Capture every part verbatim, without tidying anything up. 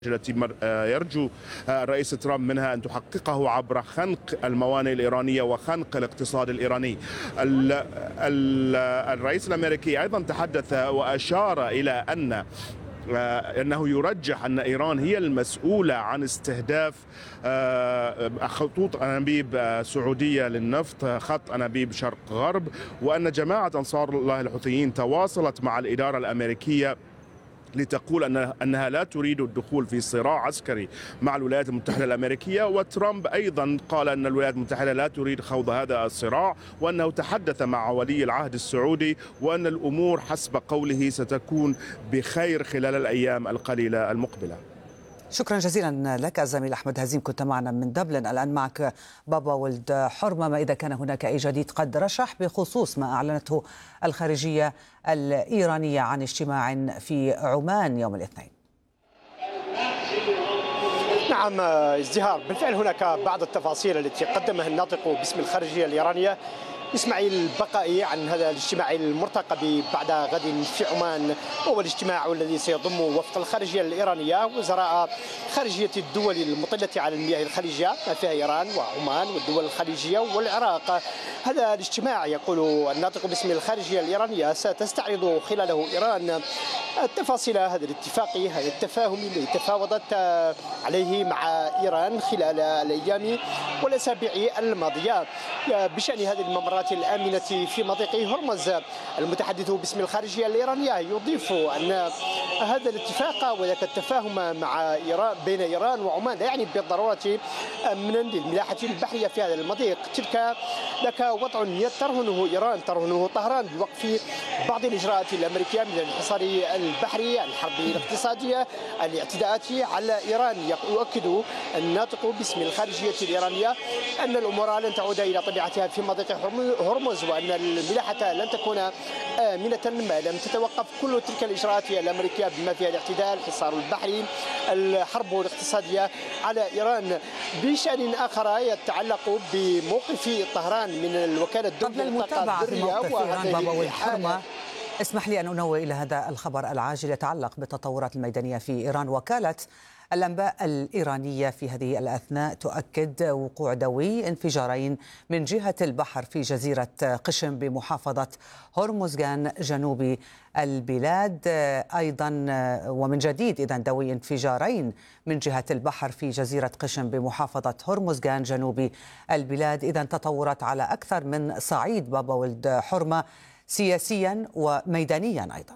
التي يرجو الرئيس ترامب منها أن تحققه عبر خنق الموانئ الإيرانية وخنق الاقتصاد الإيراني. الرئيس الأمريكي أيضا تحدث وأشار إلى أن أنه يرجح أن إيران هي المسؤولة عن استهداف خطوط أنابيب سعودية للنفط، خط أنابيب شرق غرب، وأن جماعة أنصار الله الحوثيين تواصلت مع الإدارة الأمريكية لتقول أن أنها لا تريد الدخول في صراع عسكري مع الولايات المتحدة الأمريكية. وترامب أيضا قال أن الولايات المتحدة لا تريد خوض هذا الصراع، وأنه تحدث مع ولي العهد السعودي وأن الأمور حسب قوله ستكون بخير خلال الأيام القليلة المقبلة. شكرا جزيلا لك الزميل أحمد هزيم، كنت معنا من دبلن. الآن معك بابا ولد حرمة، ما إذا كان هناك أي جديد قد رشح بخصوص ما أعلنته الخارجية الإيرانية عن اجتماع في عمان يوم الاثنين؟ نعم ازدهار، بالفعل هناك بعض التفاصيل التي قدمها الناطق باسم الخارجية الإيرانية إسماعيل البقائي عن هذا الاجتماع المرتقب بعد غد في عمان، وهو الاجتماع الذي سيضم وفق الخارجية الإيرانية وزراء خارجية الدول المطلة على المياه الخليجية ما فيها إيران وعمان والدول الخليجية والعراق. هذا الاجتماع يقول الناطق باسم الخارجية الإيرانية ستستعرض خلاله إيران تفاصيل هذا الاتفاق، هذا التفاهم الذي تفاوضت عليه مع إيران خلال الأيام والأسابيع الماضية بشأن هذه الممرات الآمنة في مضيق هرمز. المتحدث باسم الخارجية الإيرانية يضيف أن هذا الاتفاق وذاك التفاهم مع إيران بين إيران وعمان لا يعني بالضرورة أمنا للملاحة البحرية في هذا المضيق. تلك ذاك وضع ترهنه إيران ترهنه طهران بوقف بعض الإجراءات الأمريكية من الحصار البحري، الحرب الاقتصادية، الاعتداءات على إيران. يؤكد الناطق باسم الخارجية الإيرانية أن الأمور لن تعود إلى طبيعتها في مضيق هرمز، وأن الملاحة لن تكون آمنة ما لم تتوقف كل تلك الإجراءات الأمريكية بما فيها الاعتداء، الحصار البحري، الحرب الاقتصادية على إيران. بشأن آخر يتعلق بموقف طهران من الوكالة الدولية قبل المتابعة في موقف إيران بابا والحرمة، اسمح لي أن أنوه إلى هذا الخبر العاجل يتعلق بالتطورات الميدانية في إيران. وكالة الأنباء الإيرانية في هذه الأثناء تؤكد وقوع دوي انفجارين من جهة البحر في جزيرة قشم بمحافظة هرمزغان جنوب البلاد. أيضا ومن جديد إذن دوي انفجارين من جهة البحر في جزيرة قشم بمحافظة هرمزغان جنوب البلاد. إذن تطورات على أكثر من صعيد بابا ولد حرمة، سياسيا وميدانيا أيضا.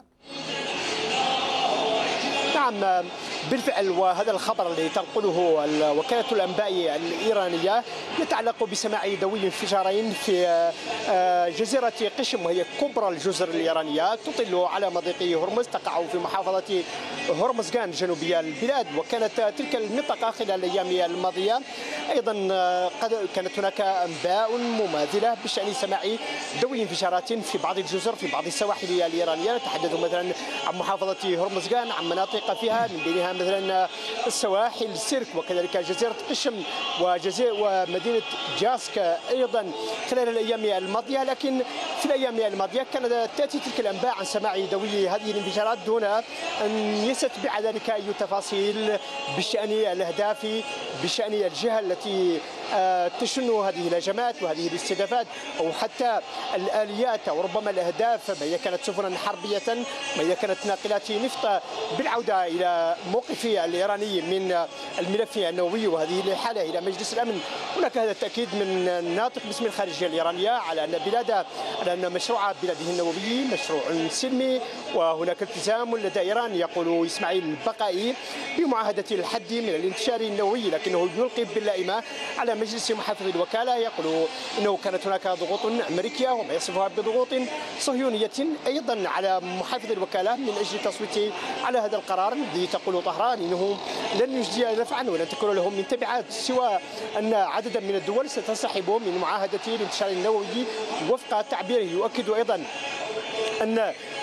نعم بالفعل، وهذا الخبر الذي تنقله وكالة الأنباء الإيرانية يتعلق بسماع دوي انفجارين في جزيرة قشم، وهي كبرى الجزر الإيرانية تطل على مضيق هرمز، تقع في محافظة هرمزغان جنوبية البلاد. وكانت تلك المنطقة خلال الأيام الماضية أيضا قد كانت هناك أنباء مماثلة بشأن سماع دوي انفجارات في بعض الجزر في بعض السواحل الإيرانية. نتحدث مثلا عن محافظة هرمزغان، عن مناطق فيها من بينها مثلا السواحل سيرك، وكذلك جزيرة قشم وجزيرة ومدينة جاسك أيضا خلال الأيام الماضية. لكن في الأيام الماضية كانت تأتي تلك الأنباء عن سماع دوي هذه الانفجارات دون أن يستتبع ذلك أي تفاصيل بشأن الأهداف، بشأن الجهة التي تشن هذه الهجمات وهذه الاستهدافات، أو حتى الآليات أو ربما الأهداف، ما هي كانت سفنا حربية، ما هي كانت ناقلات نفط. بالعودة إلى موقف الإيراني من الملف النووي وهذه الحالة إلى مجلس الأمن، هناك هذا التأكيد من الناطق باسم الخارجية الإيرانية على أن بلاد على أن مشروع بلاده النووي مشروع سلمي، وهناك التزام لدى إيران يقول إسماعيل البقائي بمعاهدة الحد من الانتشار النووي، لكنه يلقي باللائمة على مجلس محافظ الوكالة. يقول إنه كانت هناك ضغوط أمريكية وما يصفها بضغوط صهيونية أيضا على محافظ الوكالة من أجل التصويت على هذا القرار الذي تقول طهران إنه لن يجدي نفعا ولن تكون له من تبعات سوى أن عددا من الدول ستنسحب من معاهدة الانتشار النووي وفق تعبيره. يؤكد أيضا أن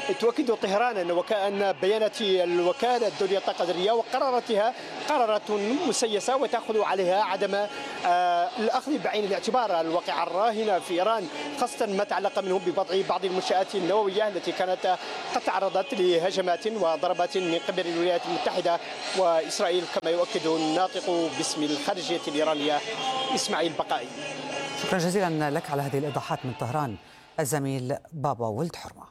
تؤكد طهران أن وكأن بيانات الوكالة الدولية للطاقة الذرية وقراراتها قرارات مسيسة وتأخذ عليها عدم الأخذ بعين الاعتبار الواقع الراهنة في إيران، خاصة ما تعلق منه بوضع بعض المنشآت النووية التي كانت قد تعرضت لهجمات وضربات من قبل الولايات المتحدة وإسرائيل، كما يؤكد الناطق باسم الخارجية الإيرانية إسماعيل بقائي. شكرا جزيلا لك على هذه الإيضاحات من طهران الزميل بابا ولد حرمة.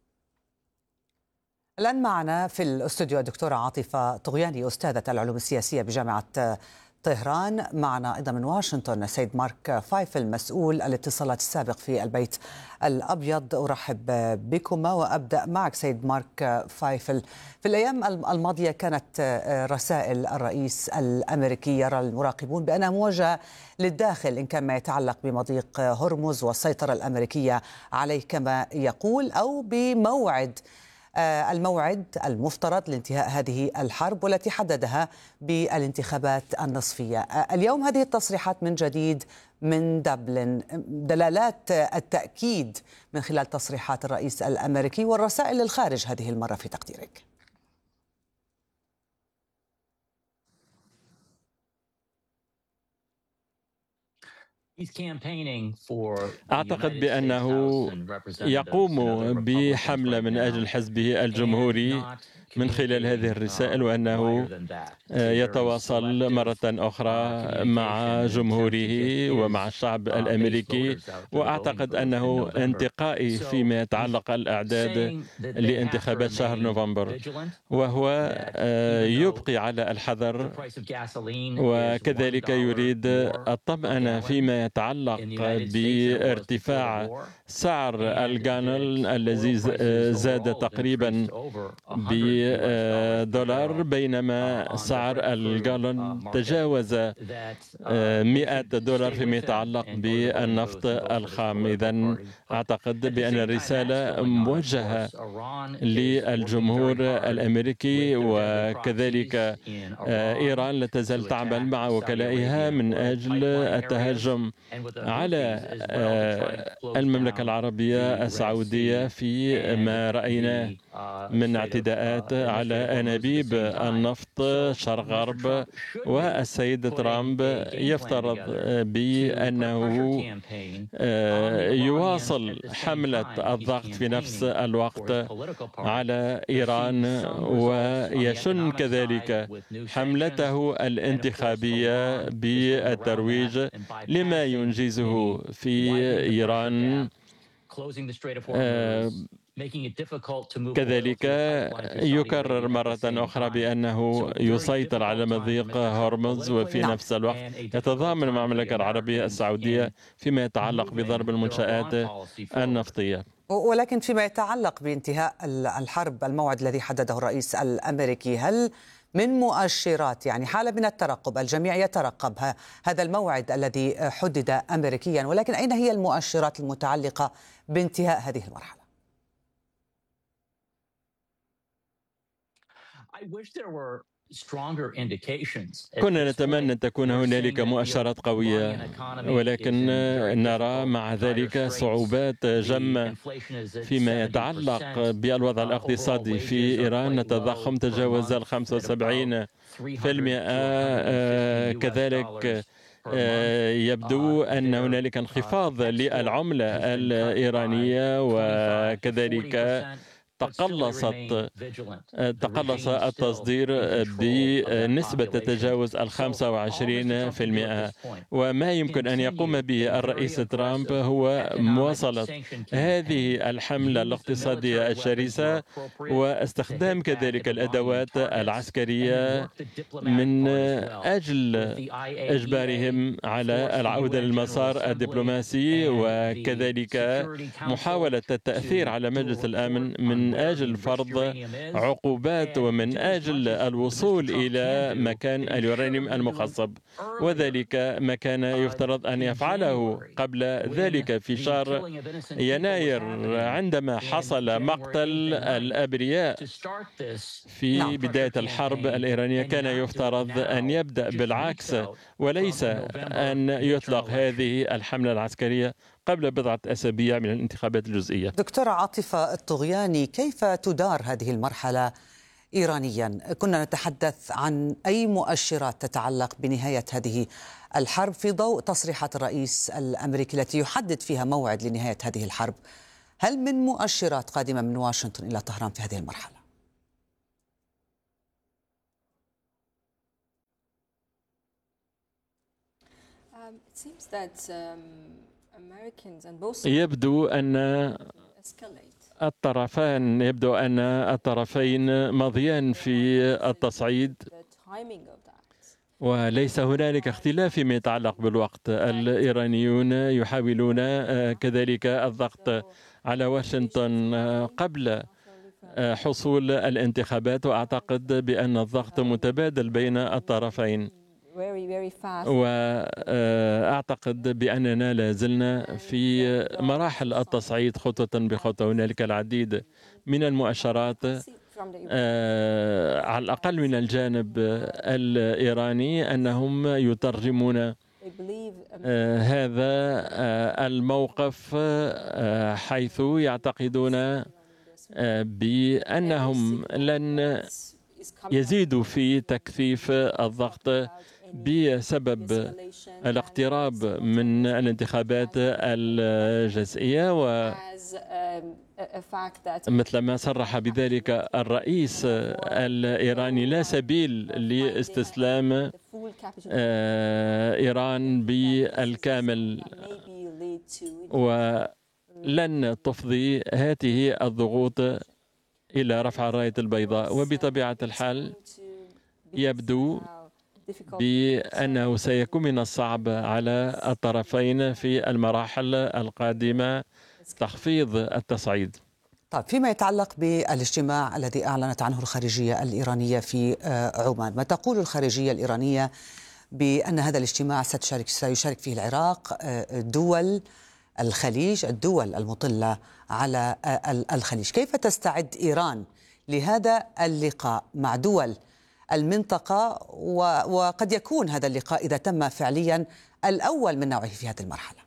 الآن معنا في الاستوديو الدكتورة عاطفة طغياني أستاذة العلوم السياسية بجامعة طهران. معنا أيضا من واشنطن سيد مارك فايفل مسؤول الاتصالات السابق في البيت الأبيض. أرحب بكما وأبدأ معك سيد مارك فايفل. في الأيام الماضية كانت رسائل الرئيس الأمريكي يرى المراقبون بأنها موجهة للداخل إن كان ما يتعلق بمضيق هرمز والسيطرة الأمريكية عليه كما يقول، أو بموعد الموعد المفترض لانتهاء هذه الحرب والتي حددها بالانتخابات النصفية. اليوم هذه التصريحات من جديد من دبلن، دلالات التأكيد من خلال تصريحات الرئيس الأمريكي والرسائل للخارج هذه المرة في تقديرك. أعتقد بأنه يقوم بحملة من أجل حزبه الجمهوري من خلال هذه الرسائل، وأنه يتواصل مرة أخرى مع جمهوره ومع الشعب الأمريكي، وأعتقد أنه انتقائي فيما يتعلق الأعداد لانتخابات شهر نوفمبر، وهو يبقي على الحذر وكذلك يريد الطمأنة فيما يتعلق بارتفاع سعر الغالون الذي زاد تقريبا بدولار، بينما سعر الغالون تجاوز مئة دولار فيما يتعلق بالنفط الخام. إذن أعتقد بأن الرسالة موجهة للجمهور الأمريكي، وكذلك إيران لا تزال تعمل مع وكلائها من أجل التهجم على المملكة العربية السعودية في ما رأينا من اعتداءات على أنابيب النفط شرق غرب. والسيد ترامب يفترض بأنه يواصل حملة الضغط في نفس الوقت على إيران، ويشن كذلك حملته الانتخابية بالترويج لما ينجزه في إيران. كذلك يكرر مرة أخرى بأنه يسيطر على مضيق هرمز، وفي نفس الوقت يتضامن مع المملكة العربية السعودية فيما يتعلق بضرب المنشآت النفطية. ولكن فيما يتعلق بانتهاء الحرب، الموعد الذي حدده الرئيس الأمريكي، هل من مؤشرات، يعني حالة من الترقب، الجميع يترقب هذا الموعد الذي حدد أمريكيا، ولكن أين هي المؤشرات المتعلقة بانتهاء هذه المرحلة؟ كنا نتمنى أن تكون هنالك مؤشرات قوية، ولكن نرى مع ذلك صعوبات جمة فيما يتعلق بالوضع الاقتصادي في إيران. التضخم تجاوز ال خمسة وسبعين بالمئة، كذلك يبدو أن هنالك انخفاض للعملة الإيرانية، وكذلك تقلصت تقلص التصدير بنسبة تتجاوز ال خمسة وعشرين بالمئة. وما يمكن أن يقوم به الرئيس ترامب هو مواصلة هذه الحملة الاقتصادية الشرسة، واستخدام كذلك الأدوات العسكرية من أجل إجبارهم على العودة للمسار الدبلوماسي، وكذلك محاولة التأثير على مجلس الأمن من من أجل فرض عقوبات ومن أجل الوصول إلى مكان اليورانيوم المخصب، وذلك ما كان يفترض أن يفعله قبل ذلك في شهر يناير عندما حصل مقتل الأبرياء في بداية الحرب الإيرانية. كان يفترض أن يبدأ بالعكس وليس أن يطلق هذه الحملة العسكرية قبل بضعة أسابيع من الانتخابات الجزئية. دكتورة عاطفة الطغياني، كيف تدار هذه المرحلة إيرانيا؟ كنا نتحدث عن أي مؤشرات تتعلق بنهاية هذه الحرب في ضوء تصريحات الرئيس الأمريكي التي يحدد فيها موعد لنهاية هذه الحرب. هل من مؤشرات قادمة من واشنطن إلى طهران في هذه المرحلة؟ يبدو أن الطرفان يبدو أن الطرفين ماضيان في التصعيد، وليس هنالك اختلاف فيما يتعلق بالوقت. الإيرانيون يحاولون كذلك الضغط على واشنطن قبل حصول الانتخابات، وأعتقد بأن الضغط متبادل بين الطرفين، وأعتقد بأننا لازلنا في مراحل التصعيد خطوة بخطوة. هنالك العديد من المؤشرات على الأقل من الجانب الإيراني أنهم يترجمون هذا الموقف حيث يعتقدون بأنهم لن يزيدوا في تكثيف الضغط بسبب الاقتراب من الانتخابات الجزئية، ومثل ما صرح بذلك الرئيس الإيراني لا سبيل لاستسلام إيران بالكامل، ولن تفضي هذه الضغوط إلى رفع الراية البيضاء. وبطبيعة الحال يبدو بأنه سيكون من الصعب على الطرفين في المراحل القادمة تخفيض التصعيد. طيب، فيما يتعلق بالاجتماع الذي أعلنت عنه الخارجية الإيرانية في عمان، ما تقول الخارجية الإيرانية بأن هذا الاجتماع ستشارك سيشارك فيه العراق، دول الخليج، الدول المطلة على الخليج. كيف تستعد إيران لهذا اللقاء مع دول المنطقة، وقد يكون هذا اللقاء إذا تم فعليا الأول من نوعه في هذه المرحلة؟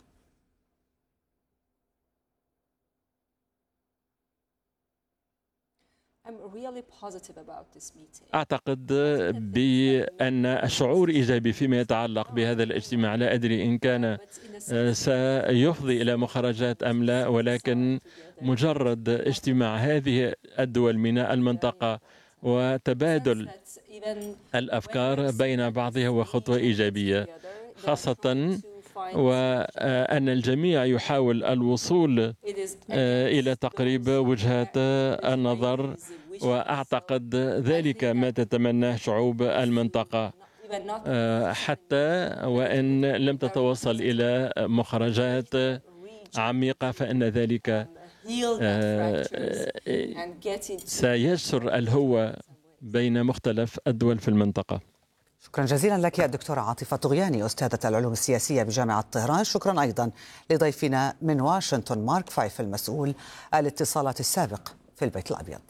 أعتقد بأن الشعور إيجابي فيما يتعلق بهذا الاجتماع. لا أدري إن كان سيفضي إلى مخرجات أم لا، ولكن مجرد اجتماع هذه الدول من المنطقة وتبادل الأفكار بين بعضها هو خطوة إيجابية، خاصة وأن الجميع يحاول الوصول إلى تقريب وجهات النظر، وأعتقد ذلك ما تتمناه شعوب المنطقة، حتى وإن لم تتوصل إلى مخرجات عميقة فإن ذلك سيجسر الهوة بين مختلف الدول في المنطقة. شكرا جزيلا لك الدكتورة عاطفة طغياني، أستاذة العلوم السياسية بجامعة طهران. شكرا أيضا لضيفنا من واشنطن مارك فايف، المسؤول الاتصالات السابق في البيت الأبيض.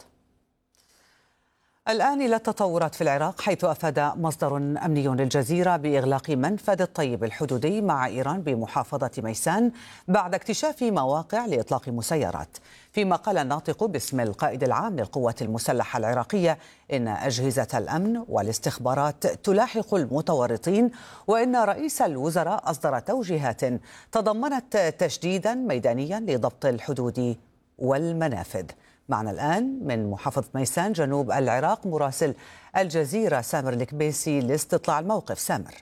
الآن إلى التطورات في العراق، حيث أفاد مصدر أمني للجزيرة بإغلاق منفذ الطيب الحدودي مع إيران بمحافظة ميسان بعد اكتشاف مواقع لإطلاق مسيرات. فيما قال الناطق باسم القائد العام للقوات المسلحة العراقية إن أجهزة الأمن والاستخبارات تلاحق المتورطين، وإن رئيس الوزراء أصدر توجيهات تضمنت تشديدا ميدانيا لضبط الحدود والمنافذ. معنا الآن من محافظة ميسان جنوب العراق مراسل الجزيرة سامر الكبيسي لاستطلاع الموقف. سامر.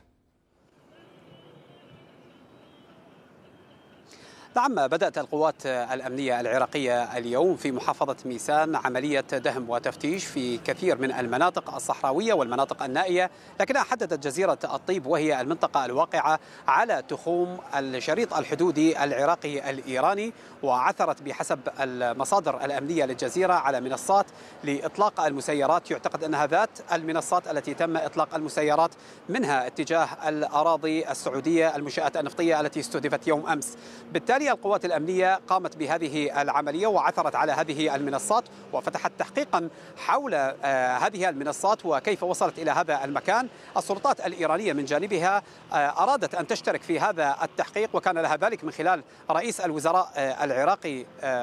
نعم، بدأت القوات الأمنية العراقية اليوم في محافظة ميسان عملية دهم وتفتيش في كثير من المناطق الصحراوية والمناطق النائية، لكنها حددت جزيرة الطيب وهي المنطقة الواقعة على تخوم الشريط الحدودي العراقي الإيراني، وعثرت بحسب المصادر الأمنية للجزيرة على منصات لإطلاق المسيرات، يعتقد أنها ذات المنصات التي تم إطلاق المسيرات منها اتجاه الأراضي السعودية المنشآت النفطية التي استهدفت يوم أمس. بالتالي هي القوات الأمنية قامت بهذه العملية وعثرت على هذه المنصات وفتحت تحقيقا حول هذه المنصات وكيف وصلت إلى هذا المكان. السلطات الإيرانية من جانبها أرادت أن تشترك في هذا التحقيق، وكان لها ذلك من خلال رئيس الوزراء العراقي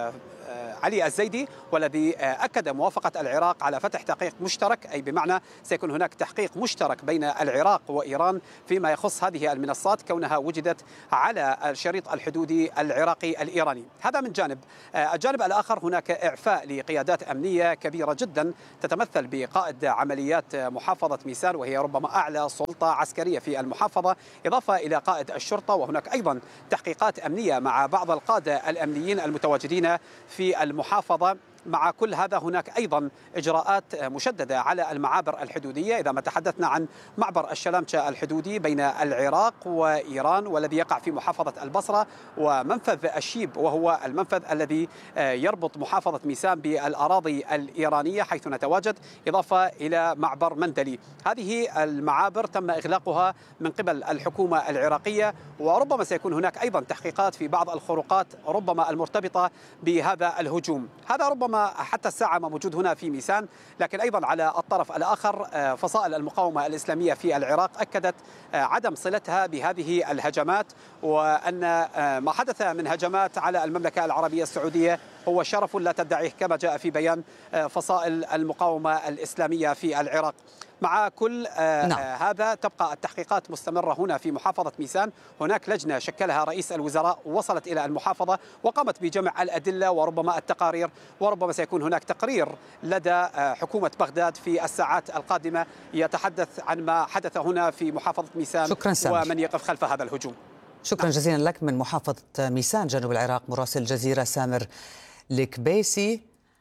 علي الزيدي، والذي أكد موافقة العراق على فتح تحقيق مشترك، أي بمعنى سيكون هناك تحقيق مشترك بين العراق وإيران فيما يخص هذه المنصات كونها وجدت على الشريط الحدودي العراقي الإيراني. هذا من جانب. الجانب الآخر هناك إعفاء لقيادات أمنية كبيرة جدا تتمثل بقائد عمليات محافظة ميسان، وهي ربما أعلى سلطة عسكرية في المحافظة، إضافة إلى قائد الشرطة، وهناك أيضا تحقيقات أمنية مع بعض القادة الأمنيين المتواجدين في المحافظة. مع كل هذا هناك أيضا إجراءات مشددة على المعابر الحدودية. إذا ما تحدثنا عن معبر الشلامشة الحدودي بين العراق وإيران والذي يقع في محافظة البصرة، ومنفذ الشيب وهو المنفذ الذي يربط محافظة ميسان بالأراضي الإيرانية حيث نتواجد، إضافة إلى معبر مندلي. هذه المعابر تم إغلاقها من قبل الحكومة العراقية، وربما سيكون هناك أيضا تحقيقات في بعض الخروقات ربما المرتبطة بهذا الهجوم. هذا ربما حتى الساعة ما موجود هنا في ميسان، لكن أيضا على الطرف الآخر فصائل المقاومة الإسلامية في العراق أكدت عدم صلتها بهذه الهجمات، وأن ما حدث من هجمات على المملكة العربية السعودية هو شرف لا تدعيه كما جاء في بيان فصائل المقاومة الإسلامية في العراق. مع كل نعم. هذا تبقى التحقيقات مستمرة هنا في محافظة ميسان. هناك لجنة شكلها رئيس الوزراء وصلت إلى المحافظة وقامت بجمع الأدلة وربما التقارير، وربما سيكون هناك تقرير لدى حكومة بغداد في الساعات القادمة يتحدث عن ما حدث هنا في محافظة ميسان ومن يقف خلف هذا الهجوم. شكرا جزيلا لك من محافظة ميسان جنوب العراق مراسل الجزيرة سامر الكبيسي.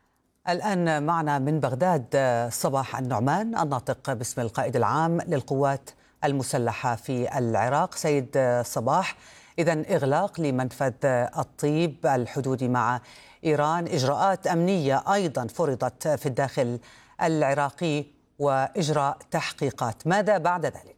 الآن معنا من بغداد صباح النعمان الناطق باسم القائد العام للقوات المسلحة في العراق. سيد صباح، إذن إغلاق لمنفذ الطيب الحدودي مع إيران، إجراءات أمنية أيضا فرضت في الداخل العراقي وإجراء تحقيقات، ماذا بعد ذلك؟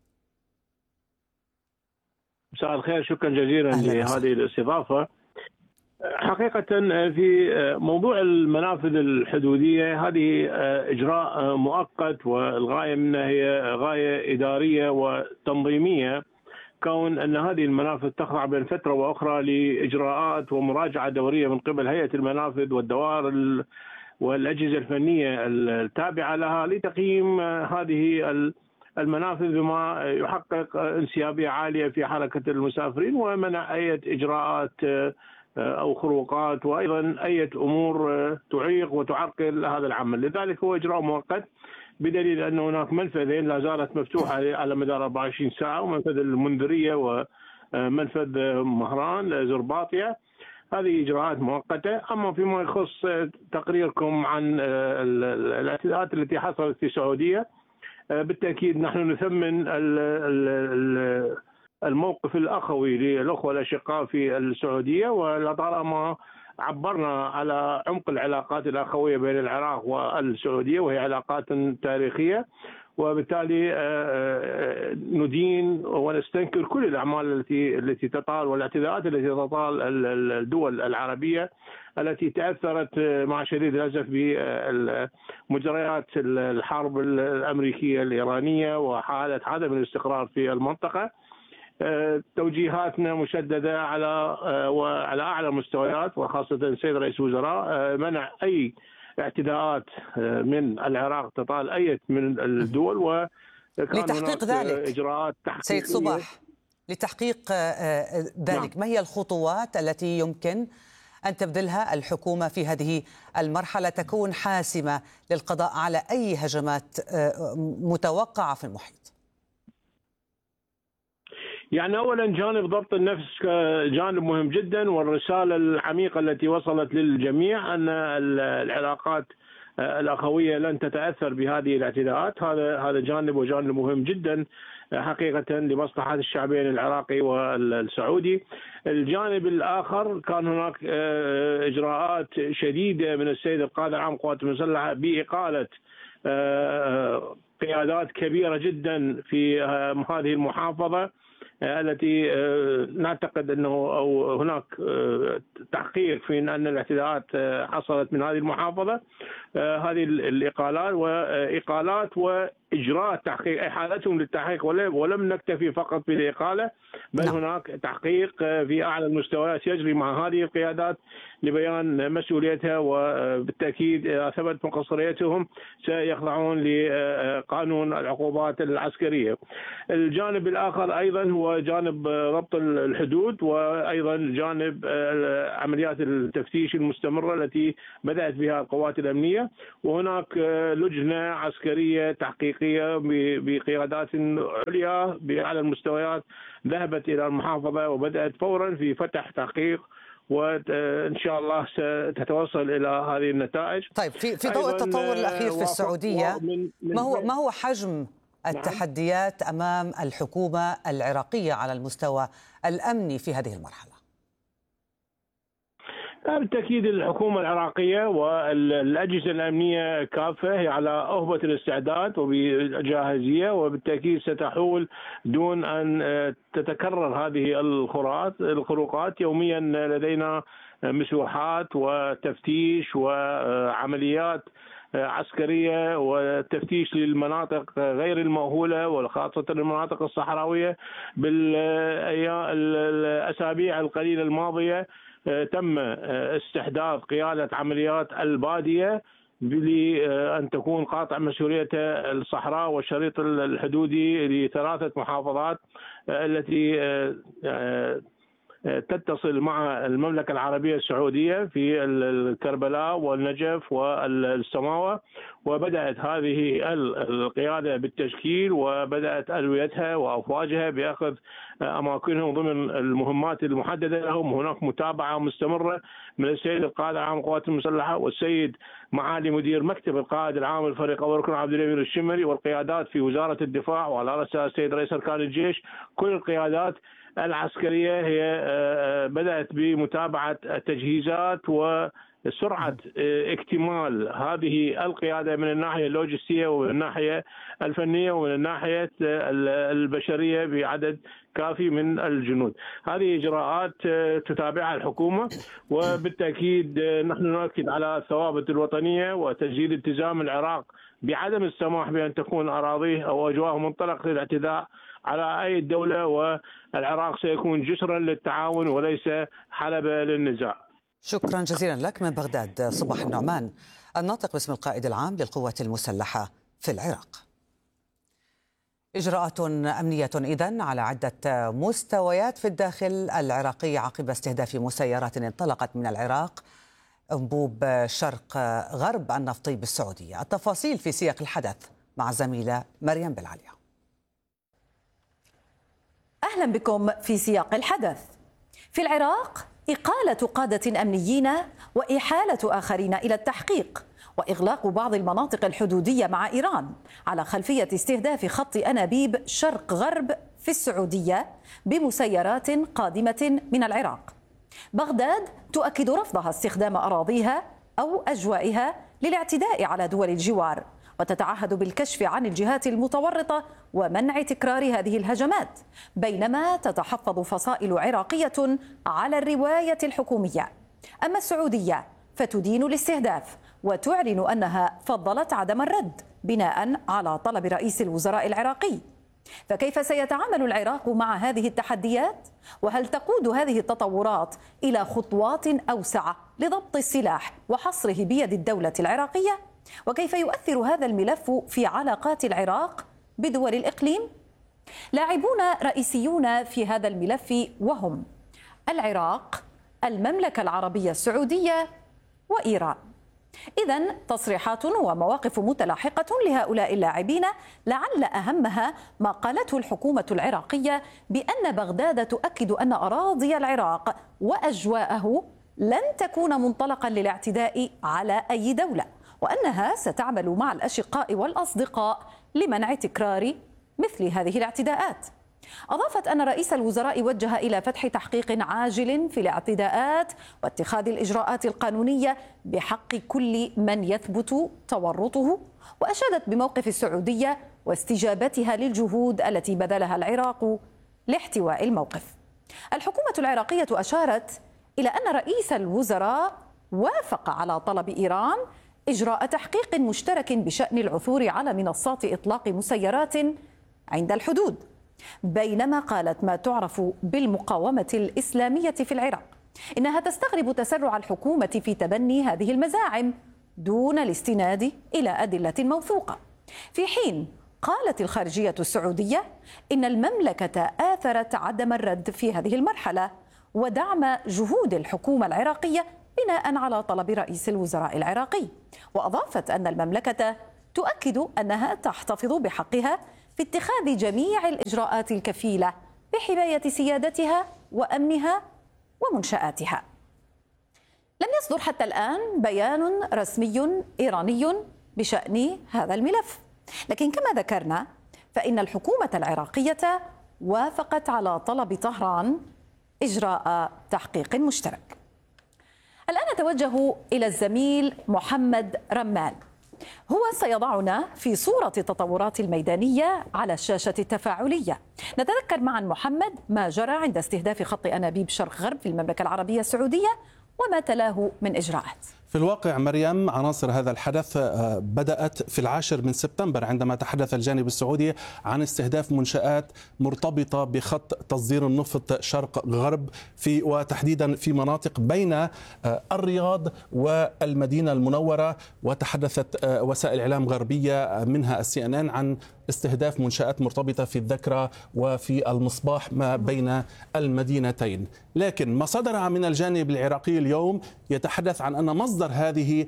مساء الخير، شكرا جزيلا لهذه الاستضافة. حقيقة في موضوع المنافذ الحدودية هذه إجراء مؤقت، والغاية منها هي غاية إدارية وتنظيمية، كون أن هذه المنافذ تخضع بين فترة وأخرى لإجراءات ومراجعة دورية من قبل هيئة المنافذ والدوائر والأجهزة الفنية التابعة لها لتقييم هذه المنافذ بما يحقق انسيابية عالية في حركة المسافرين ومنع أي إجراءات أو خروقات وأيضا أي أمور تعيق وتعرقل هذا العمل. لذلك هو إجراء مؤقت، بدليل أن هناك منفذين لا زالت مفتوحة على مدار أربعة وعشرين ساعة، ومنفذ المنذرية ومنفذ مهران زرباطية. هذه إجراءات مؤقتة. أما فيما يخص تقريركم عن الاعتداءات التي حصلت في السعودية، بالتأكيد نحن نثمن الموقف الأخوي للأخوة الأشقاء في السعودية، ولطالما عبرنا على عمق العلاقات الأخوية بين العراق والسعودية وهي علاقات تاريخية، وبالتالي ندين ونستنكر كل الأعمال التي التي تطال والاعتداءات التي تطال الدول العربية التي تأثرت مع شديد الأسف بمجريات الحرب الأمريكية الإيرانية وحالة عدم الاستقرار في المنطقة. توجيهاتنا مشددة على وعلى أعلى مستويات، وخاصة السيد رئيس الوزراء منع أي اعتداءات من العراق تطال أي من الدول، وكان لتحقيق ذلك إجراءات سيد صباح لتحقيق ذلك. نعم. ما هي الخطوات التي يمكن أن تبذلها الحكومة في هذه المرحلة تكون حاسمة للقضاء على أي هجمات متوقعة في المحيط؟ يعني أولا جانب ضبط النفس جانب مهم جدا، والرسالة العميقة التي وصلت للجميع أن العلاقات الأخوية لن تتأثر بهذه الاعتداءات. هذا هذا جانب وجانب مهم جدا حقيقة لمصلحة الشعبين العراقي والسعودي. الجانب الآخر كان هناك إجراءات شديدة من السيد القائد العام للقوات المسلحة بإقالة قيادات كبيرة جدا في هذه المحافظة التي نعتقد أنه أو هناك تحقيق في أن الاعتداءات حصلت من هذه المحافظة. هذه الإقالات وإقالات وإجراء تحقيق إحالتهم للتحقيق، ولم نكتفي فقط بالإقالة، بل نعم. هناك تحقيق في أعلى المستويات يجري مع هذه القيادات لبيان مسؤوليتها، وبالتأكيد إذا ثبت مقصريتهم سيخضعون لقانون العقوبات العسكرية. الجانب الآخر أيضا هو جانب ربط الحدود، وأيضا جانب عمليات التفتيش المستمرة التي بدأت بها القوات الأمنية، وهناك لجنة عسكرية تحقيقية بقيادات عليا بأعلى المستويات ذهبت إلى المحافظة وبدأت فورا في فتح تحقيق، وإن شاء الله ستتوصل إلى هذه النتائج. طيب في في ضوء التطور الأخير في السعودية، ما هو ما هو حجم التحديات أمام الحكومة العراقية على المستوى الأمني في هذه المرحلة؟ بالتأكيد الحكومة العراقية والأجهزة الأمنية كافة هي على أهبة الاستعداد وبجاهزية، وبالتأكيد ستحول دون أن تتكرر هذه الخروقات. يوميا لدينا مسوحات وتفتيش وعمليات عسكرية وتفتيش للمناطق غير المأهولة وخاصة المناطق الصحراوية. بالأسابيع القليلة الماضية تم استحداث قيادة عمليات البادية لأن تكون قاطع مسؤولية الصحراء والشريط الحدودي لثلاثة محافظات التي تتصل مع المملكة العربية السعودية في الكربلاء والنجف والسماوة، وبدأت هذه القيادة بالتشكيل وبدأت ألويتها وأفواجها بأخذ أماكنهم ضمن المهمات المحددة لهم. هناك متابعة مستمرة من السيد القائد العام للقوات المسلحة والسيد معالي مدير مكتب القائد العام للفريق أول ركن عبد الأمير الشمري والقيادات في وزارة الدفاع وعلى رأسها السيد رئيس أركان الجيش. كل القيادات العسكرية هي بدأت بمتابعة التجهيزات وسرعة اكتمال هذه القيادة من الناحية اللوجستية ومن الناحية الفنية ومن الناحية البشرية بعدد كافي من الجنود. هذه إجراءات تتابعها الحكومة، وبالتأكيد نحن نؤكد على الثوابت الوطنية وتجديد التزام العراق بعدم السماح بأن تكون أراضيه أو أجواءه منطلق للاعتداء على أي دولة، والعراق سيكون جسرا للتعاون وليس حلبة للنزاع. شكرا جزيلا لك من بغداد صباح النعمان، الناطق باسم القائد العام للقوات المسلحة في العراق. إجراءات أمنية إذن على عدة مستويات في الداخل العراقي عقب استهداف مسيرات انطلقت من العراق أنبوب شرق غرب النفطي بالسعودية. التفاصيل في سياق الحدث مع الزميلة مريم بالعليا. أهلا بكم في سياق الحدث. في العراق إقالة قادة أمنيين وإحالة آخرين إلى التحقيق وإغلاق بعض المناطق الحدودية مع إيران على خلفية استهداف خط أنابيب شرق غرب في السعودية بمسيرات قادمة من العراق. بغداد تؤكد رفضها استخدام أراضيها أو أجوائها للاعتداء على دول الجوار، وتتعهد بالكشف عن الجهات المتورطة ومنع تكرار هذه الهجمات، بينما تتحفظ فصائل عراقية على الرواية الحكومية. أما السعودية فتدين الاستهداف وتعلن أنها فضلت عدم الرد بناء على طلب رئيس الوزراء العراقي. فكيف سيتعامل العراق مع هذه التحديات؟ وهل تقود هذه التطورات إلى خطوات أوسع لضبط السلاح وحصره بيد الدولة العراقية؟ وكيف يؤثر هذا الملف في علاقات العراق بدول الإقليم؟ لاعبون رئيسيون في هذا الملف وهم العراق، المملكة العربية السعودية وإيران. إذن تصريحات ومواقف متلاحقة لهؤلاء اللاعبين، لعل أهمها ما قالته الحكومة العراقية بأن بغداد تؤكد أن أراضي العراق وأجواءه لن تكون منطلقا للاعتداء على أي دولة، وأنها ستعمل مع الأشقاء والأصدقاء لمنع تكرار مثل هذه الاعتداءات. أضافت أن رئيس الوزراء وجه إلى فتح تحقيق عاجل في الاعتداءات واتخاذ الإجراءات القانونية بحق كل من يثبت تورطه، وأشادت بموقف السعودية واستجابتها للجهود التي بذلها العراق لاحتواء الموقف. الحكومة العراقية أشارت إلى أن رئيس الوزراء وافق على طلب إيران إجراء تحقيق مشترك بشأن العثور على منصات إطلاق مسيرات عند الحدود، بينما قالت ما تعرف بالمقاومة الإسلامية في العراق إنها تستغرب تسرع الحكومة في تبني هذه المزاعم دون الاستناد إلى أدلة موثوقة، في حين قالت الخارجية السعودية إن المملكة آثرت عدم الرد في هذه المرحلة ودعم جهود الحكومة العراقية بناء على طلب رئيس الوزراء العراقي. وأضافت أن المملكة تؤكد أنها تحتفظ بحقها في اتخاذ جميع الإجراءات الكفيلة بحماية سيادتها وأمنها ومنشآتها. لم يصدر حتى الآن بيان رسمي إيراني بشأن هذا الملف، لكن كما ذكرنا فإن الحكومة العراقية وافقت على طلب طهران إجراء تحقيق مشترك. الآن نتوجه إلى الزميل محمد رمال، هو سيضعنا في صورة التطورات الميدانية على الشاشة التفاعلية. نتذكر معا محمد ما جرى عند استهداف خط أنابيب شرق غرب في المملكة العربية السعودية وما تلاه من إجراءات. في الواقع مريم، عناصر هذا الحدث بدأت في العاشر من سبتمبر عندما تحدث الجانب السعودي عن استهداف منشآت مرتبطة بخط تصدير النفط شرق غرب في وتحديدا في مناطق بين الرياض والمدينة المنورة، وتحدثت وسائل إعلام غربية منها السي ان ان عن استهداف منشآت مرتبطة في الذكرى وفي المصباح ما بين المدينتين. لكن ما صدر من الجانب العراقي اليوم يتحدث عن أن مصدر هذه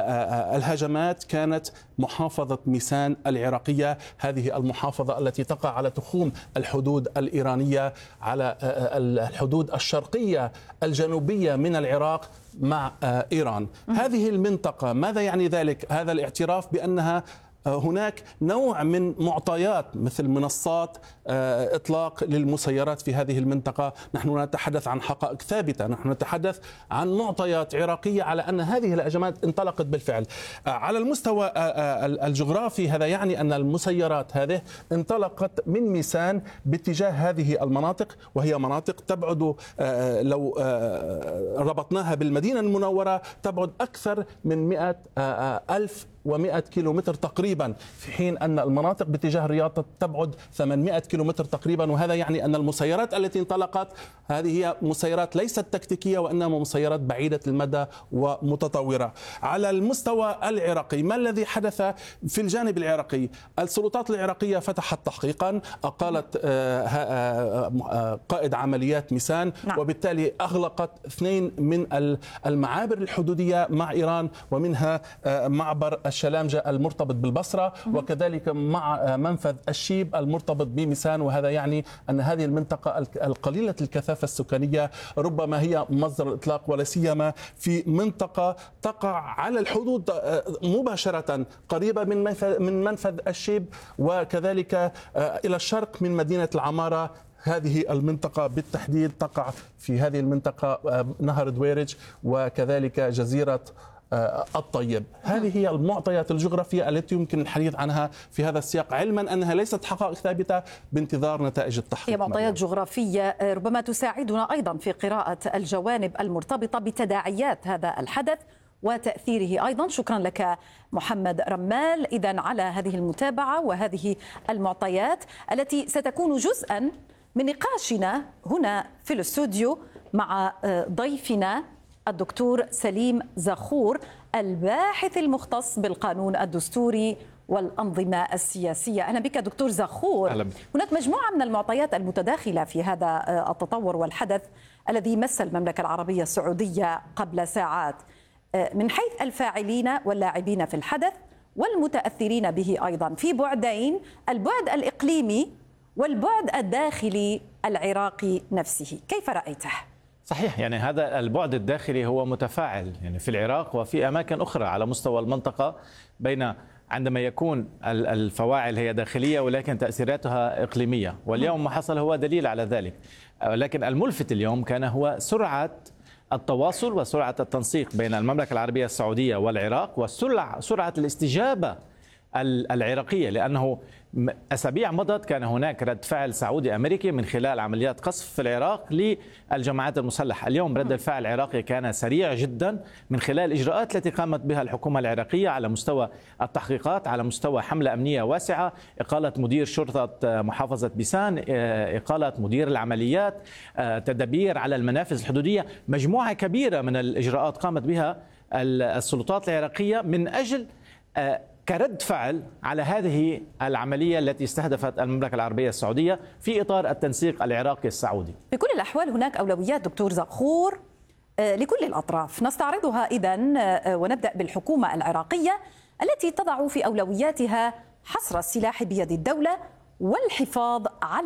الهجمات كانت محافظة ميسان العراقية، هذه المحافظة التي تقع على تخوم الحدود الإيرانية، على الحدود الشرقية الجنوبية من العراق مع إيران. هذه المنطقة ماذا يعني ذلك؟ هذا الاعتراف بأنها هناك نوع من معطيات مثل منصات إطلاق للمسيرات في هذه المنطقة. نحن نتحدث عن حقائق ثابتة، نحن نتحدث عن معطيات عراقية على أن هذه الهجمات انطلقت بالفعل. على المستوى الجغرافي هذا يعني أن المسيرات هذه انطلقت من ميسان باتجاه هذه المناطق، وهي مناطق تبعد لو ربطناها بالمدينة المنورة تبعد أكثر من مئة ألف ومئة كيلومتر تقريبا، في حين أن المناطق باتجاه الرياض تبعد ثمانمئة كيلومتر تقريبا. وهذا يعني أن المسيرات التي انطلقت هذه هي مسيرات ليست تكتيكية وإنما مسيرات بعيدة المدى ومتطورة. على المستوى العراقي ما الذي حدث في الجانب العراقي؟ السلطات العراقية فتحت تحقيقا، أقالت قائد عمليات ميسان، وبالتالي أغلقت اثنين من المعابر الحدودية مع إيران، ومنها معبر الشلامجة المرتبط بالبصرة، وكذلك مع منفذ الشيب المرتبط بميسان. وهذا يعني أن هذه المنطقة القليلة الكثافة السكانية ربما هي مصدر الإطلاق، ولا سيما في منطقة تقع على الحدود مباشرة قريبة من من منفذ الشيب، وكذلك إلى الشرق من مدينة العمارة. هذه المنطقة بالتحديد تقع في هذه المنطقة نهر دويرج وكذلك جزيرة الطيب. هذه هي المعطيات الجغرافية التي يمكن الحديث عنها في هذا السياق، علما أنها ليست حقائق ثابتة بانتظار نتائج التحقيق. هي معطيات جغرافية ربما تساعدنا أيضا في قراءة الجوانب المرتبطة بتداعيات هذا الحدث وتأثيره أيضا. شكرا لك محمد رمال إذن على هذه المتابعة وهذه المعطيات التي ستكون جزءا من نقاشنا هنا في الاستوديو مع ضيفنا الدكتور سليم زخور، الباحث المختص بالقانون الدستوري والأنظمة السياسية. أهلا بك دكتور زخور. أهلا بك. هناك مجموعة من المعطيات المتداخلة في هذا التطور والحدث الذي مس المملكة العربية السعودية قبل ساعات، من حيث الفاعلين واللاعبين في الحدث والمتأثرين به أيضا في بعدين، البعد الإقليمي والبعد الداخلي العراقي نفسه. كيف رأيته؟ صحيح، يعني هذا البعد الداخلي هو متفاعل يعني في العراق وفي أماكن أخرى على مستوى المنطقة، بين عندما يكون الفواعل هي داخلية ولكن تأثيراتها إقليمية، واليوم ما حصل هو دليل على ذلك. لكن الملفت اليوم كان هو سرعة التواصل وسرعة التنسيق بين المملكة العربية السعودية والعراق، وسرعة سرعة الاستجابة العراقية، لأنه أسابيع مضت كان هناك رد فعل سعودي أمريكي من خلال عمليات قصف في العراق للجماعات المسلحة. اليوم رد الفعل العراقي كان سريع جدا من خلال الإجراءات التي قامت بها الحكومة العراقية على مستوى التحقيقات، على مستوى حملة أمنية واسعة، إقالة مدير شرطة محافظة بيسان، إقالة مدير العمليات، تدابير على المنافذ الحدودية، مجموعة كبيرة من الإجراءات قامت بها السلطات العراقية من أجل كرد فعل على هذه العملية التي استهدفت المملكة العربية السعودية في إطار التنسيق العراقي السعودي. بكل الأحوال هناك أولويات دكتور زغخور لكل الأطراف، نستعرضها إذن ونبدأ بالحكومة العراقية التي تضع في أولوياتها حصر السلاح بيد الدولة والحفاظ على